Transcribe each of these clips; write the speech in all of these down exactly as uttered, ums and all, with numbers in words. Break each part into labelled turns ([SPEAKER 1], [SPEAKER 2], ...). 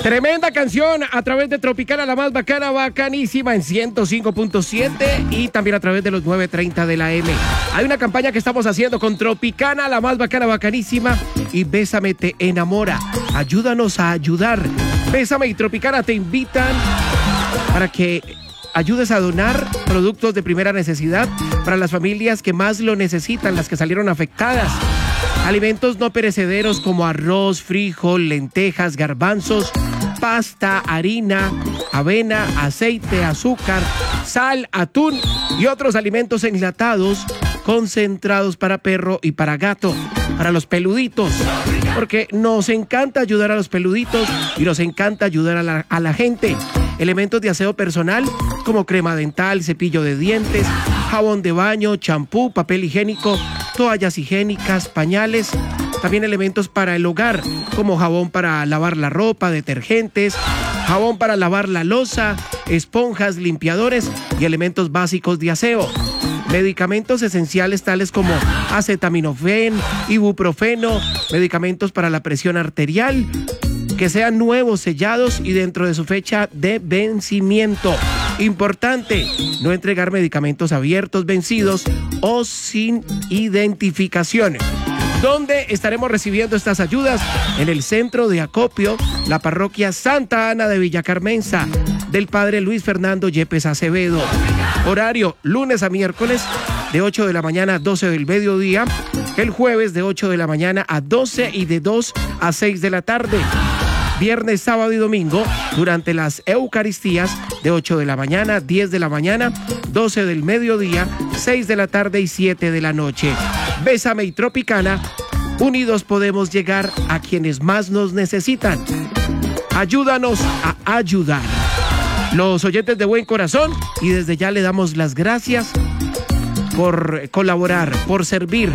[SPEAKER 1] Tremenda canción a través de Tropicana, la más bacana, bacanísima en ciento cinco punto siete y también a través de los nueve treinta de la M. Hay una campaña que estamos haciendo con Tropicana, la más bacana, bacanísima y Bésame te enamora. Ayúdanos a ayudar. Bésame y Tropicana te invitan para que ayudes a donar productos de primera necesidad para las familias que más lo necesitan, las que salieron afectadas. Alimentos no perecederos como arroz, frijol, lentejas, garbanzos, pasta, harina, avena, aceite, azúcar, sal, atún y otros alimentos enlatados concentrados para perro y para gato, para los peluditos, porque nos encanta ayudar a los peluditos y nos encanta ayudar a la, a la gente. Elementos de aseo personal como crema dental, cepillo de dientes, jabón de baño, champú, papel higiénico, toallas higiénicas, pañales. También elementos para el hogar como jabón para lavar la ropa, detergentes, jabón para lavar la loza, esponjas, limpiadores y elementos básicos de aseo. Medicamentos esenciales tales como acetaminofén, ibuprofeno, medicamentos para la presión arterial, que sean nuevos, sellados y dentro de su fecha de vencimiento. Importante, no entregar medicamentos abiertos, vencidos o sin identificación. ¿Dónde estaremos recibiendo estas ayudas? En el centro de acopio, la parroquia Santa Ana de Villacarmenza, del padre Luis Fernando Yepes Acevedo. Horario, lunes a miércoles, de ocho de la mañana a doce del mediodía. El jueves, de ocho de la mañana a doce y de dos a seis de la tarde. Viernes, sábado y domingo, durante las Eucaristías, de ocho de la mañana, diez de la mañana, doce del mediodía, seis de la tarde y siete de la noche. Bésame y Tropicana, unidos podemos llegar a quienes más nos necesitan. Ayúdanos a ayudar. Los oyentes de buen corazón, y desde ya le damos las gracias por colaborar, por servir,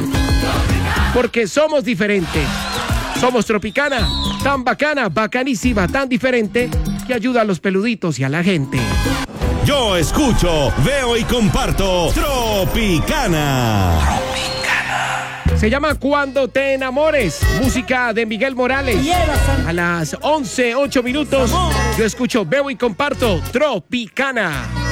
[SPEAKER 1] porque somos diferentes. Somos Tropicana, tan bacana, bacanísima, tan diferente, que ayuda a los peluditos y a la gente.
[SPEAKER 2] Yo escucho, veo y comparto Tropicana. Tropicana.
[SPEAKER 1] Se llama Cuando te enamores, música de Miguel Morales. A las once, ocho minutos, yo escucho, veo y comparto Tropicana.